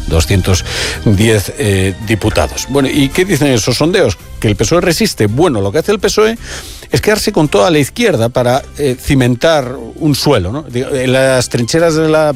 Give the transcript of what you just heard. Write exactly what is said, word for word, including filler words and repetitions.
doscientos diez eh, diputados. Bueno, ¿y qué dicen esos sondeos? Que el P S O E resiste. Bueno, lo que hace el P S O E es quedarse con toda la izquierda para eh, cimentar un suelo, ¿no? En las trincheras de la